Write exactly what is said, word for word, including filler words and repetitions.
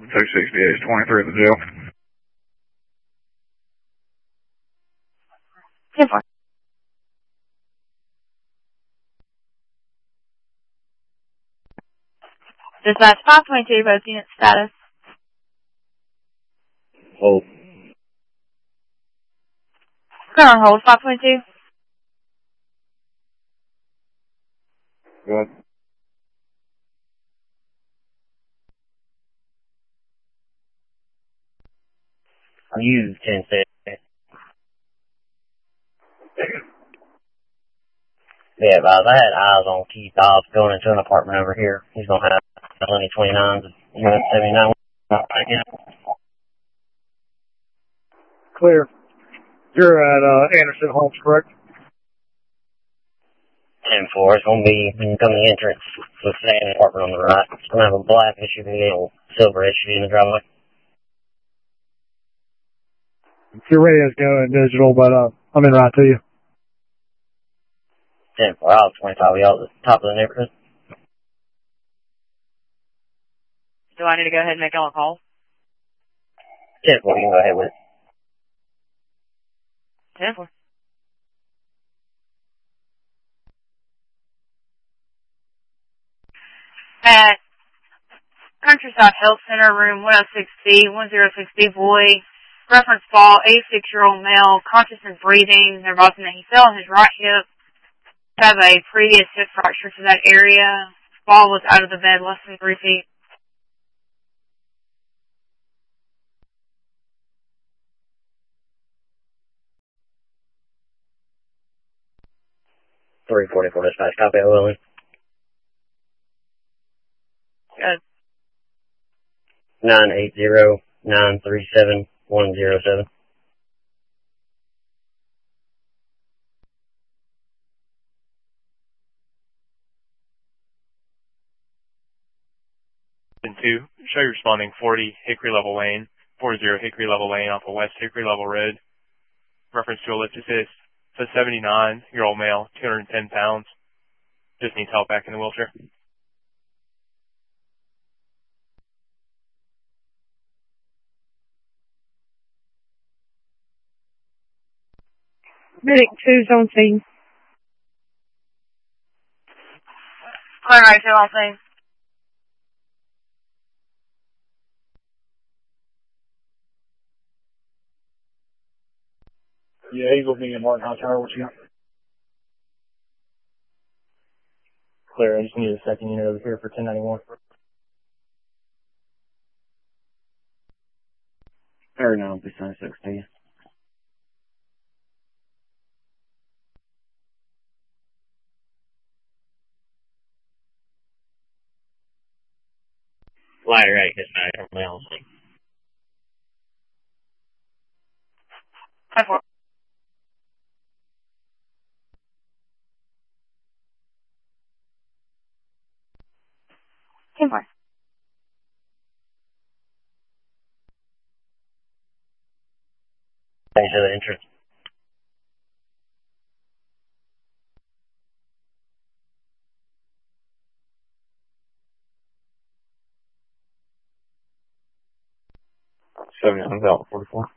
two sixty-eight, twenty-three at the jail. ten four. Dispatch five twenty-two, both unit status. Hold. Put on hold, five twenty-two. Good. You ten six. Yeah, but I had eyes on Keith Dobbs going into an apartment over here. He's going to have plenty twenty-nines, U S seventy-nine. Clear. You're at uh, Anderson Homes, correct? ten four. It's going to be, when you come to the entrance, so stay in the apartment on the right. It's going to have a black S U V and a silver S U V in the driveway. Your radio's going digital, but uh, I'm in right to you. ten four. I'll twenty-five. We all at the top of the neighborhood. Do I need to go ahead and make all a call? ten four. You can go ahead with it. ten four. At Countryside Health Center, room one oh six C, one oh six B, boy, reference fall, eighty-six-year-old male, conscious and breathing. They're advising that he fell on his right hip, have a previous hip fracture to that area. Fall was out of the bed less than three feet. three forty-four dispatch. Copy, Willie. Good. nine eight zero, nine three seven, one zero seven. two, show you responding forty Hickory Level Lane, forty Hickory Level Lane off of West Hickory Level Road. Reference to a lift assist. It's a seventy-nine-year-old male, two hundred ten pounds. Just needs help back in the wheelchair. Medic two's on scene. Clear right two on scene. Yeah, he's with me in Martin High Tower. What you got? Clear. I just need a second unit over here for ten ninety-one. thirty-nine, percent sixteen. Ladder eight, dispatch. ten four. ten four. Thanks for the entrance. seventy-nine, forty-four.